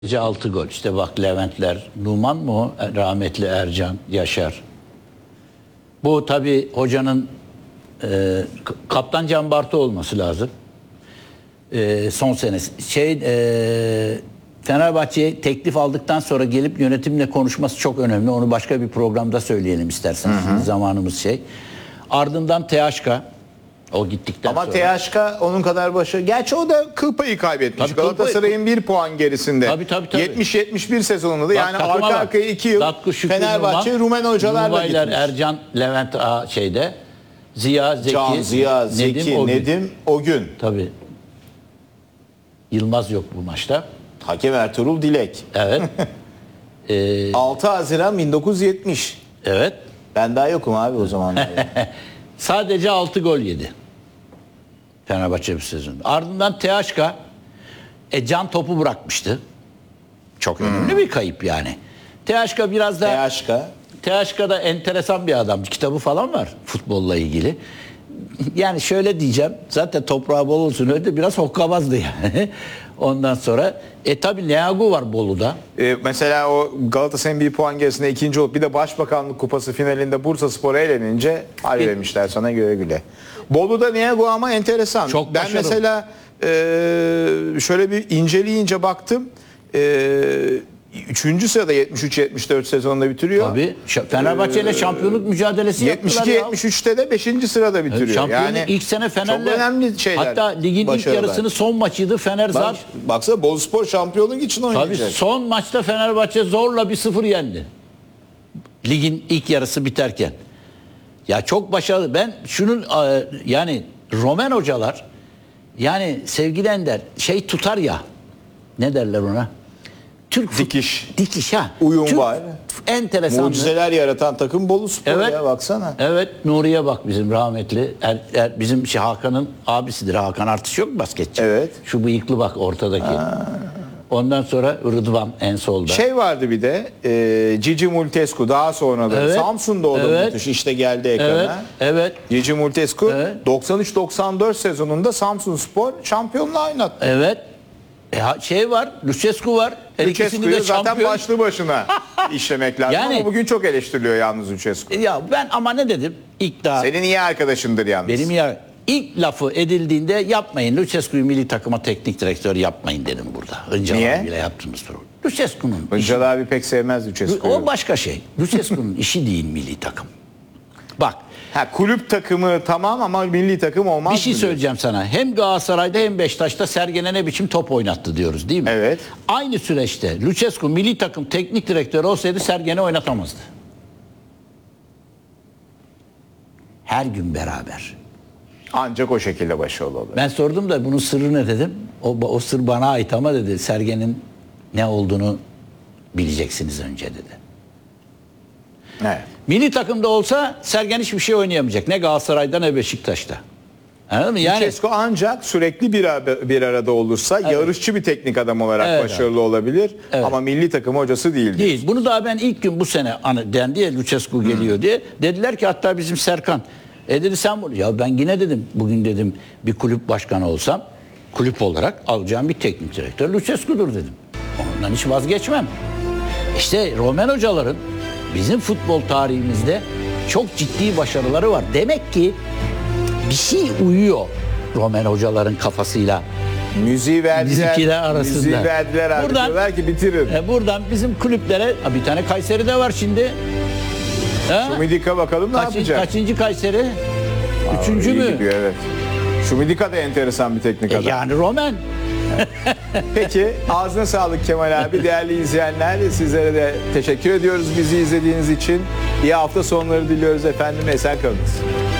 6 gol. İşte bak Leventler, Numan mı o? Rahmetli Ercan, Yaşar. Bu tabii hocanın Kaptan Can Bartu olması lazım. Son senesi. Fenerbahçe'ye teklif aldıktan sonra gelip yönetimle konuşması çok önemli. Onu başka bir programda söyleyelim isterseniz. Şimdi zamanımız Ardından THK. O gittikten Ama sonra. THK onun kadar başı. Gerçi o da kıl payı kaybetmiş. Tabii, kıl payı. Galatasaray'ın 1 puan gerisinde. Tabii. 70-71 sezonunda da yani takıma arka arkaya 2 yıl Dakku, Şükrü, Fenerbahçe Rumen hocalarla Numaylar, gitmiş. Ercan, Levent Ziya, Zeki, Can, Ziya, Zeki, Nedim, o gün. Tabii. Yılmaz yok bu maçta. Hakem Ertuğrul Dilek. Evet. 6 Haziran 1970. Evet. Ben daha yokum abi o zaman. Sadece 6 gol yedi. Fenerbahçe bir sezon. Ardından THK Can topu bırakmıştı. Çok önemli bir kayıp yani. THK biraz da THK'da enteresan bir adam. Kitabı falan var futbolla ilgili. Yani şöyle diyeceğim. Zaten toprağı bol olsun öyle biraz hokkabazdı yani. Ondan sonra tabii Leagu var Bolu'da. Mesela o Galatasaray'ın 1 puan gerisinde ikinci olup bir de Başbakanlık Kupası finalinde Bursaspor eğlenince hadi demişler sana güle güle. Bolu'da Leagu ama enteresan. Çok ben başarılı. mesela şöyle bir inceleyince baktım. 3. sırada 73-74 sezonunda bitiriyor. Tabii. Fenerbahçe ile şampiyonluk mücadelesi yaptılar ya. 72-73'te de 5. sırada bitiriyor. Şampiyonluk Yani ilk sene Fener'le. çok önemli şeyler. Hatta ligin ilk yarısını son maçıydı Fener zar. Baksana Boluspor şampiyonluk için oynayacak. Tabii son maçta Fenerbahçe zorla 1-0 yendi. Ligin ilk yarısı biterken. Ya çok başarılı. Ben şunun yani Romen hocalar yani sevgili Ender tutar ya. Ne derler ona? Türk dikiş ha. Uyum Türk, var. Enteresan. Mucizeler yaratan takım Boluspor ya baksana. Evet Nuriye bak bizim rahmetli. Bizim Hakan'ın abisidir. Hakan Artış yok mu basketçi? Evet. Şu bıyıklı bak ortadaki. Ondan sonra Rıdvan en solda. Vardı bir de Cici Multescu daha sonra da Samsun'da o da müthiş işte geldi ekrana. Evet. Cici Multescu 93-94 sezonunda Samsunspor şampiyonluğa oynattı. Evet. Var, Lucescu var. Her ikisini de zaten şampiyon. başlı başına işlemek lazım ama bugün çok eleştiriliyor yalnız Lucescu. Ya ben ama ne dedim? Senin iyi arkadaşındır yalnız. Benim ilk lafı edildiğinde yapmayın. Lucescu'yu milli takıma teknik direktör yapmayın dedim burada. Hıncal abiyle yaptığımız program. Lucescu'nun Hıncal abi pek sevmez Lucescu'yu. O başka şey. Lucescu'nun işi değil milli takım. Bak. Kulüp takımı tamam ama milli takım olmaz. Bir şey söyleyeceğim sana. Hem Galatasaray'da hem Beşiktaş'ta Sergen'e ne biçim top oynattı diyoruz değil mi? Evet. Aynı süreçte Lucescu milli takım teknik direktörü olsaydı Sergen'i oynatamazdı. Her gün beraber. Ancak o şekilde başarılı olur. Ben sordum da bunun sırrı ne dedim. O sır bana ait ama dedi Sergen'in ne olduğunu bileceksiniz önce dedi. Evet. Milli takımda olsa Sergen hiçbir şey oynayamayacak. Ne Galatasaray'da ne Beşiktaş'ta. Anladın mı? Yani Lucescu ancak sürekli bir arada olursa yarışçı bir teknik adam olarak başarılı olabilir. Evet. Ama milli takım hocası değil. Değil. Bunu daha ben ilk gün bu sene dendi ya Lucescu geliyor diye. Dediler ki hatta bizim Serkan. Dedi sen bunu. Ya ben yine dedim bugün dedim bir kulüp başkanı olsam kulüp olarak alacağım bir teknik direktör Lucescu'dur dedim. Ondan hiç vazgeçmem. İşte Romen hocaların bizim futbol tarihimizde çok ciddi başarıları var. Demek ki bir şey uyuyor Romen hocaların kafasıyla. Müziği verdiler arasında. Müziği verdiler diyorlar ki bitirin. Buradan bizim kulüplere bir tane Kayseri'de var şimdi. Şumidika bakalım ne yapacak? Kaçıncı Kayseri? Üçüncü mü? Gidiyor, evet. Şumidika da enteresan bir teknik adam. Yani Romen. Peki ağzına sağlık Kemal abi. Değerli izleyenler sizlere de teşekkür ediyoruz bizi izlediğiniz için. İyi hafta sonları diliyoruz efendim. Esen kalınız.